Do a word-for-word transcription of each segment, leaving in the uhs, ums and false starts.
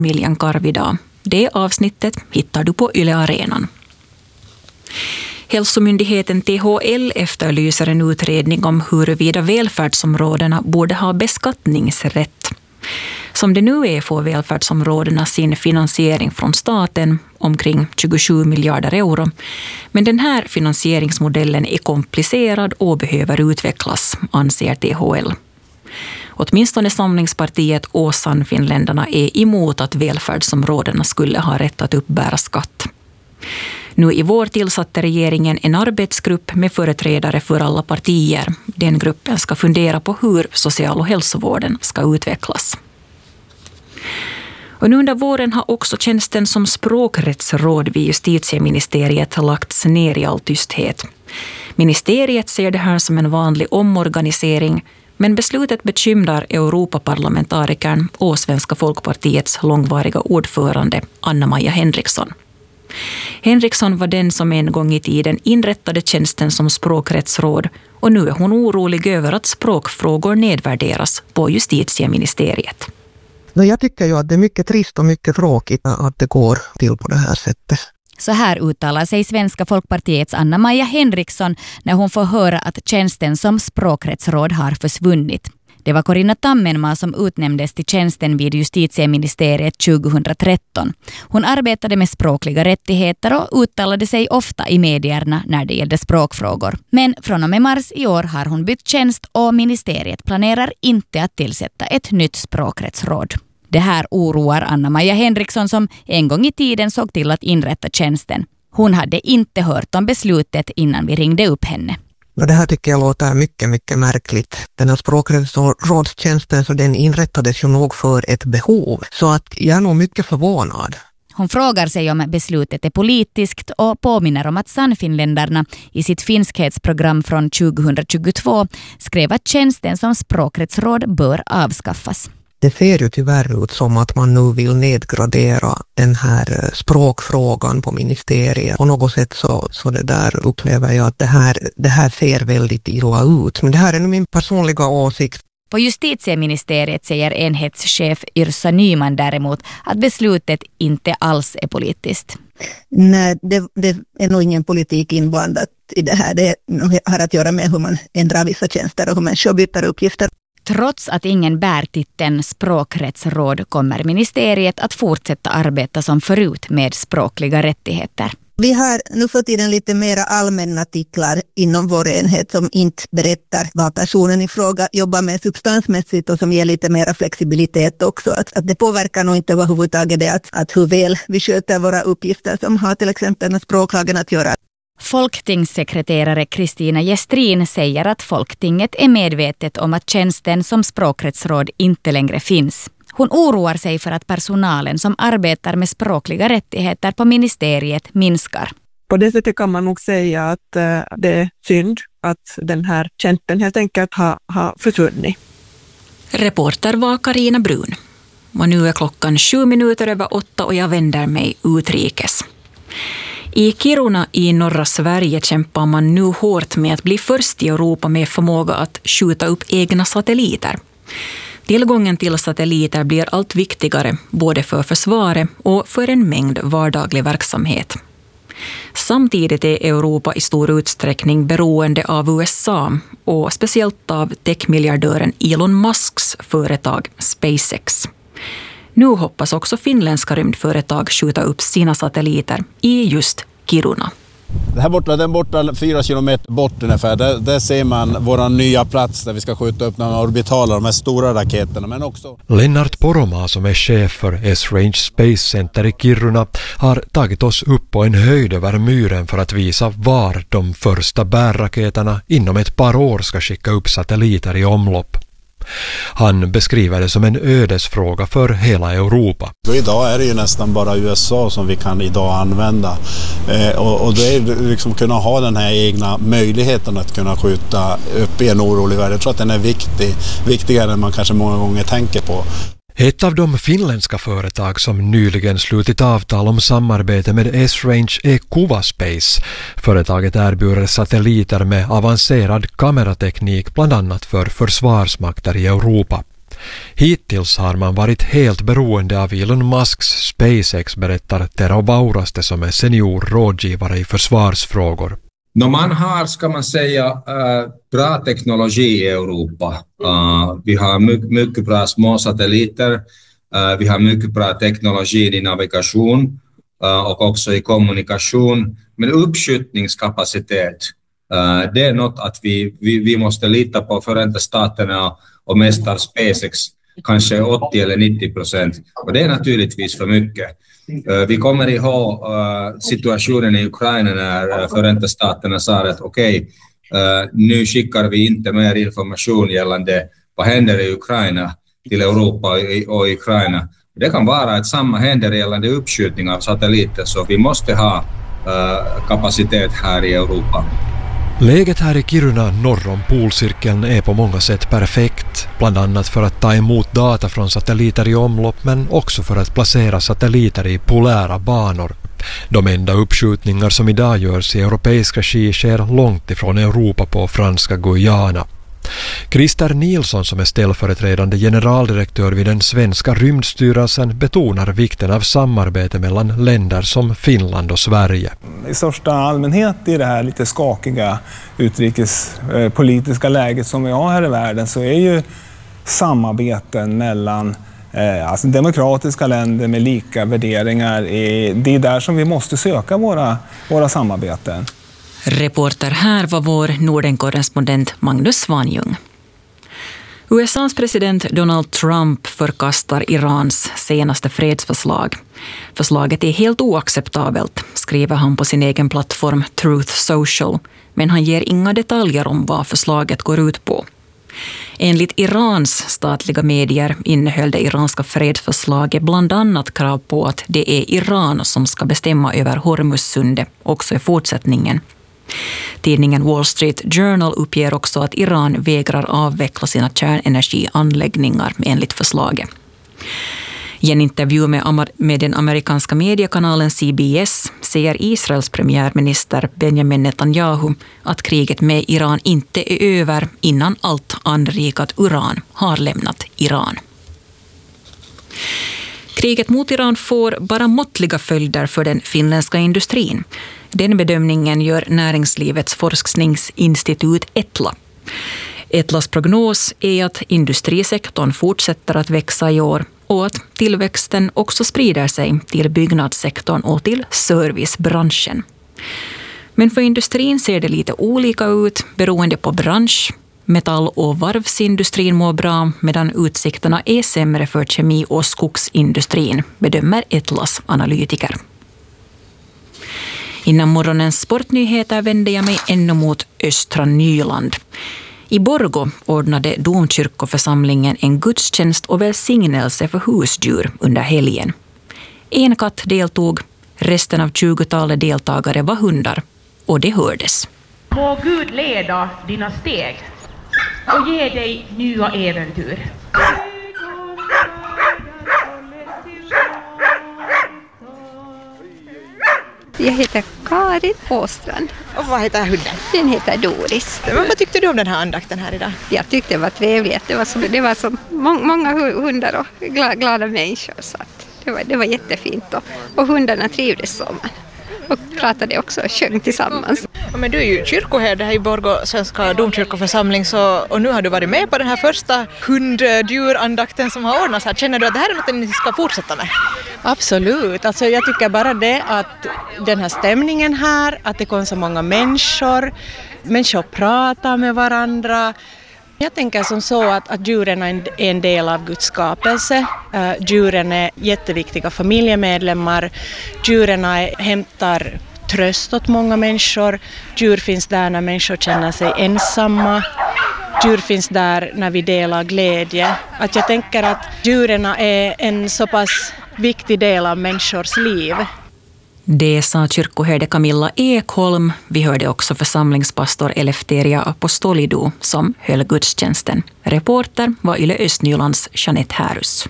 Miljan Karvidag. Det avsnittet hittar du på Yle Arenan. Hälsomyndigheten T H L efterlyser en utredning om huruvida välfärdsområdena borde ha beskattningsrätt. Som det nu är får välfärdsområdena sin finansiering från staten, omkring tjugosju miljarder euro. Men den här finansieringsmodellen är komplicerad och behöver utvecklas, anser T H L. Åtminstone Samlingspartiet och Sannfinländarna är emot att välfärdsområdena skulle ha rätt att uppbära skatt. Nu i vår tillsatte regeringen en arbetsgrupp med företrädare för alla partier. Den gruppen ska fundera på hur social- och hälsovården ska utvecklas. Och nu under våren har också tjänsten som språkrättsråd vid justitieministeriet lagts ner i all tysthet. Ministeriet ser det här som en vanlig omorganisering, men beslutet bekymrar Europaparlamentarikern och Svenska folkpartiets långvariga ordförande Anna-Maja Henriksson. Henriksson var den som en gång i tiden inrättade tjänsten som språkrättsråd, och nu är hon orolig över att språkfrågor nedvärderas på justitieministeriet. Jag tycker ju att det är mycket trist och mycket tråkigt att det går till på det här sättet. Så här uttalar sig Svenska folkpartiets Anna-Maja Henriksson när hon får höra att tjänsten som språkrättsråd har försvunnit. Det var Corinna Tammenmaa som utnämndes till tjänsten vid justitieministeriet tjugohundratretton. Hon arbetade med språkliga rättigheter och uttalade sig ofta i medierna när det gällde språkfrågor. Men från och med mars i år har hon bytt tjänst och ministeriet planerar inte att tillsätta ett nytt språkrättsråd. Det här oroar Anna-Maja Henriksson som en gång i tiden såg till att inrätta tjänsten. Hon hade inte hört om beslutet innan vi ringde upp henne. Och det här tycker jag låter mycket, mycket märkligt. Den här språkrättsrådstjänsten, så den inrättades ju nog för ett behov. Så att jag är nog mycket förvånad. Hon frågar sig om beslutet är politiskt och påminner om att Sannfinländarna i sitt finskhetsprogram från tjugohundratjugotvå skrev att tjänsten som språkrättsråd bör avskaffas. Det ser ju tyvärr ut som att man nu vill nedgradera den här språkfrågan på ministeriet. På något sätt så, så det där upplever jag att det här, det här ser väldigt illa ut. Men det här är min personliga åsikt. På justitieministeriet säger enhetschef Yrsa Nyman däremot att beslutet inte alls är politiskt. Nej, det, det är nog ingen politik inblandat i det här. Det har att göra med hur man ändrar vissa tjänster och hur människor byter uppgifter. Trots att ingen bär titeln språkrättsråd kommer ministeriet att fortsätta arbeta som förut med språkliga rättigheter. Vi har nu för tiden lite mera allmänna titlar inom vår enhet som inte berättar vad personen i fråga jobbar med substansmässigt och som ger lite mera flexibilitet också. Att, att det påverkar nog inte överhuvudtaget det att, att hur väl vi sköter våra uppgifter som har till exempel med språklagen att göra. Folktingssekreterare Kristina Gestrin säger att Folktinget är medvetet om att tjänsten som språkrättsråd inte längre finns. Hon oroar sig för att personalen som arbetar med språkliga rättigheter på ministeriet minskar. På det sättet kan man nog säga att uh, det är synd att den här tjänsten helt enkelt har, har försvunnit. Reporter var Karina Brun. Och nu är klockan sju minuter över åtta och jag vänder mig utrikes. I Kiruna i norra Sverige kämpar man nu hårt med att bli först i Europa med förmåga att skjuta upp egna satelliter. Tillgången till satelliter blir allt viktigare både för försvaret och för en mängd vardaglig verksamhet. Samtidigt är Europa i stor utsträckning beroende av U S A och speciellt av techmiljardören Elon Musks företag SpaceX. Nu hoppas också finländska rymdföretag skjuta upp sina satelliter i just Kiruna. Det här borta, den borta fyra kilometer bort ungefär, där, där ser man vår nya plats där vi ska skjuta upp några orbitaler, de här stora raketerna. Men också... Lennart Poromaa som är chef för S-Range Space Center i Kiruna har tagit oss upp på en höjd över myren för att visa var de första bärraketerna inom ett par år ska skicka upp satelliter i omlopp. Han beskriver det som en ödesfråga för hela Europa. Och idag är det ju nästan bara U S A som vi kan idag använda. Eh, och, och det är liksom kunna ha den här egna möjligheten att kunna skjuta upp i en orolig värld. Jag tror att den är viktig, viktigare än man kanske många gånger tänker på. Ett av de finländska företag som nyligen slutit avtal om samarbete med S-Range är Kuva Space. Företaget erbjuder satelliter med avancerad kamerateknik bland annat för försvarsmakter i Europa. Hittills har man varit helt beroende av Elon Musks SpaceX, berättar Tero Vauraste som är senior rådgivare i försvarsfrågor. No, man har, ska man säga, äh, bra teknologi i Europa. Uh, vi har mycket, mycket bra små satelliter. Uh, vi har mycket bra teknologi i navigation uh, och också i kommunikation. Men uppskjutningskapacitet, uh, det är något att vi, vi, vi måste lita på Förenta Staterna och mästar SpaceX kanske åttio eller nittio procent. Och det är naturligtvis för mycket. Uh, vi kommer ihåg uh, situationen i Ukraina när uh, Förenta Staterna sa att okej, okay, uh, nu skickar vi inte mer information gällande vad händer i Ukraina till Europa och, och Ukraina. Det kan vara att samma händer gällande uppskjutning av satelliter, så vi måste ha uh, kapacitet här i Europa. Läget här i Kiruna norr om polcirkeln är på många sätt perfekt, bland annat för att ta emot data från satelliter i omlopp men också för att placera satelliter i polära banor. De enda uppskjutningar som idag görs i europeisk regi sker långt ifrån Europa på franska Guyana. Christer Nilsson, som är ställföreträdande generaldirektör vid den svenska rymdstyrelsen, betonar vikten av samarbete mellan länder som Finland och Sverige. I största allmänhet i det här lite skakiga utrikespolitiska läget som vi har här i världen så är ju samarbeten mellan eh, alltså demokratiska länder med lika värderingar. I, det är där som vi måste söka våra, våra samarbeten. Reporter här var vår Norden-korrespondent Magnus Svanjung. U S A:s president Donald Trump förkastar Irans senaste fredsförslag. Förslaget är helt oacceptabelt, skriver han på sin egen plattform Truth Social, men han ger inga detaljer om vad förslaget går ut på. Enligt Irans statliga medier innehöll det iranska fredsförslaget bland annat krav på att det är Iran som ska bestämma över Hormuzsundet också i fortsättningen. Tidningen Wall Street Journal uppger också att Iran vägrar avveckla sina kärnenergianläggningar enligt förslaget. I en intervju med, med den amerikanska mediekanalen C B S säger Israels premiärminister Benjamin Netanyahu att kriget med Iran inte är över innan allt anrikat uran har lämnat Iran. Kriget mot Iran får bara måttliga följder för den finländska industrin. Den bedömningen gör näringslivets forskningsinstitut Etla. Etlas prognos är att industrisektorn fortsätter att växa i år och att tillväxten också sprider sig till byggnadssektorn och till servicebranschen. Men för industrin ser det lite olika ut beroende på bransch. Metall- och varvsindustrin mår bra medan utsikterna är sämre för kemi- och skogsindustrin, bedömer Etlas analytiker. Innan morgonens sportnyheter vänder jag mig ännu mot östra Nyland. I Borgå ordnade domkyrkoförsamlingen en gudstjänst och välsignelse för husdjur under helgen. En katt deltog, resten av tjugotalet deltagare var hundar och det hördes. Må Gud leda dina steg och ge dig nya äventyr. Jag heter Karin Åstrand. Och vad heter hunden? Den heter Doris. Men vad tyckte du om den här andakten här idag? Jag tyckte det var trevligt. Det var så, det var så må, många hundar och glada, glada människor. Så att det, var, det var jättefint. Och, och hundarna trivdes så man. Och pratade också och sjöng tillsammans. Ja, men du är ju kyrkoherde här i Borgå svenska domkyrkoförsamling så, och nu har du varit med på den här första hunddjurandakten som har ordnats här. Känner du att det här är något ni ska fortsätta med? Absolut. Alltså jag tycker bara det att den här stämningen här, att det kom så många människor, människor pratar med varandra. Jag tänker som så att, att djuren är en del av Guds skapelse. Uh, djuren är jätteviktiga familjemedlemmar. Djuren hämtar tröst åt många människor. Djur finns där när människor känner sig ensamma. Djur finns där när vi delar glädje. Att jag tänker att djuren är en så pass viktig del av människors liv. Det sa kyrkoherde Camilla Ekholm. Vi hörde också församlingspastor Eleftheria Apostolidou som höll gudstjänsten. Reporter var Yle Östnylands Jeanette Härus.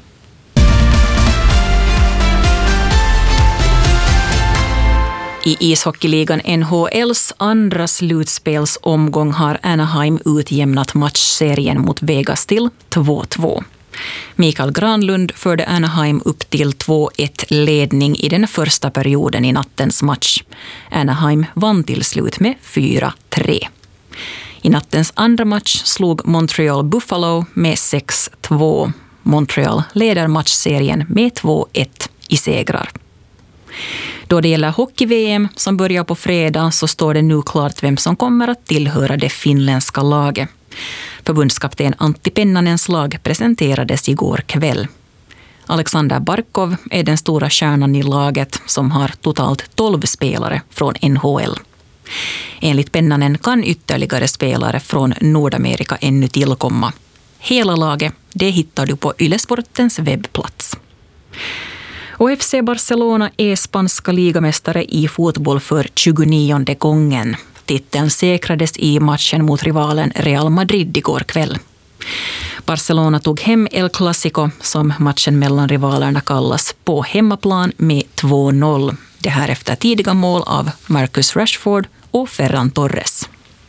I ishockeyligan N H L:s andra slutspelsomgång har Anaheim utjämnat matchserien mot Vegas till två två. Mikael Granlund förde Anaheim upp till två ett ledning i den första perioden i nattens match. Anaheim vann till slut med fyra tre. I nattens andra match slog Montreal Buffalo med sex två. Montreal leder matchserien med två ett i segrar. Då det gäller hockey-V M som börjar på fredag så står det nu klart vem som kommer att tillhöra det finländska laget. Förbundskapten Antti Pennanens lag presenterades igår kväll. Alexander Barkov är den stora kärnan i laget som har totalt tolv spelare från N H L. Enligt Pennanen kan ytterligare spelare från Nordamerika ännu tillkomma. Hela laget, det hittar du på Ylesportens webbplats. Och F C Barcelona är spanska ligamästare i fotboll för tjugonionde gången. Titeln säkrades i matchen mot rivalen Real Madrid igår kväll. Barcelona tog hem El Clásico, som matchen mellan rivalerna kallas, på hemmaplan med två noll. Det här efter tidiga mål av Marcus Rashford och Ferran Torres.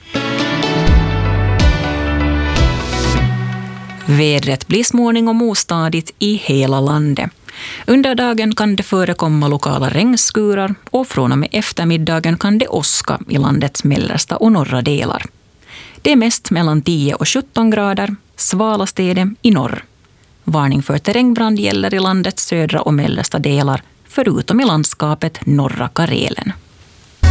Vädret blir småningom ostadigt i hela landet. Under dagen kan det förekomma lokala regnskurar och från och med eftermiddagen kan det åska i landets mellersta och norra delar. Det är mest mellan tio och sjutton grader, svalast är det i norr. Varning för terrängbrand gäller i landets södra och mellersta delar, förutom i landskapet norra Karelen.